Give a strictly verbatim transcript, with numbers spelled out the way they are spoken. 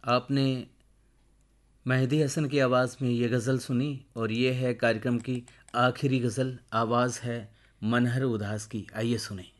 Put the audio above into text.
आपने मेहदी हसन की आवाज़ में ये गज़ल सुनी और ये है कार्यक्रम की आखिरी गज़ल। आवाज़ है मनहर उदास की। आइए सुने।